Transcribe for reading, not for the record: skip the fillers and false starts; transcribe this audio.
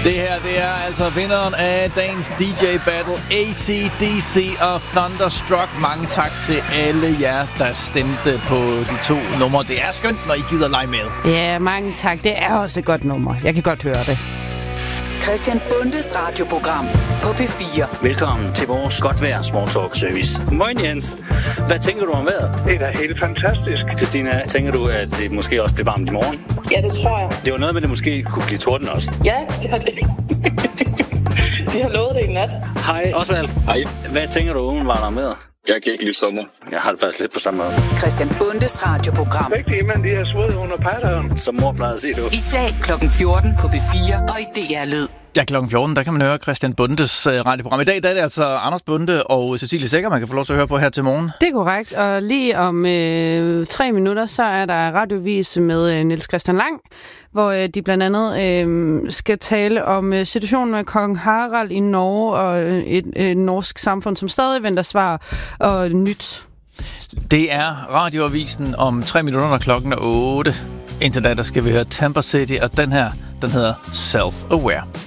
Det her, det er altså vinderen af dagens DJ Battle, AC/DC og Thunderstruck. Mange tak til alle jer, der stemte på de to numre. Det er skønt, når I gider lege med. Ja, mange tak. Det er også et godt nummer. Jeg kan godt høre det. Christian Bundes radioprogram på P4. Velkommen til vores godt vejr small talk service. Moin Jens. Hvad tænker du om vejret? Det er da helt fantastisk. Christina, tænker du, at det måske også bliver varmt i morgen? Ja, det tror jeg. Det var noget med, at det måske kunne blive torden også. Ja, det har det. De har lovet det i nat. Hej, Osvald. Hej. Hvad tænker du umiddelbart om vejret? Jeg kan ikke lide sommer. Jeg har det faktisk lidt på samme måde. Christian Bundes radioprogram. Rigtig, men de har svodet under patteren. Som mor plejede at sige du. I dag kl. 14 på P4 og i DR Lyd. Ja, kl. 14, der kan man høre Christian Bundes radioprogram. I dag der er det altså Anders Bunde og Cecilie Sækker, man kan få lov til at høre på her til morgen. Det er korrekt, og lige om 3 minutter, så er der radiovis med Niels Christian Lang, hvor de blandt andet skal tale om situationen med kong Harald i Norge og et norsk samfund, som stadig venter svar og nyt. Det er radioavisen om 3 minutter, når klokken er 8. Indtil da, der skal vi høre Tampa City, og den her, den hedder Self-Aware.